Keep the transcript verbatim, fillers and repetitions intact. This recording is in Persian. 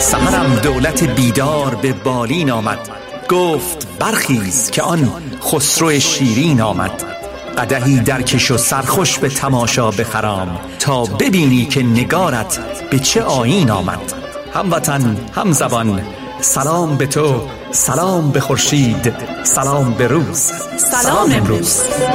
سحرم دولت بیدار به بالین آمد، گفت برخیز که آن خسرو شیرین آمد. قدحی درکش و سرخوش به تماشا بخرام، تا ببینی که نگارت به چه آیین آمد. هموطن هم زبان سلام به تو، سلام به خورشید، سلام به روز، سلام امروز.